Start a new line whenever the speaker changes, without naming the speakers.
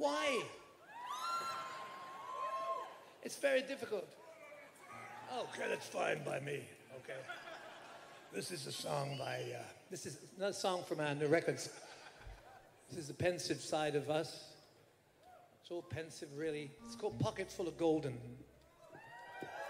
Why? It's very difficult. Okay, that's fine by me. Okay. This is a song by, this is another song from the records. This is the pensive side of us. It's all pensive, really. It's called Pocket Full of Golden.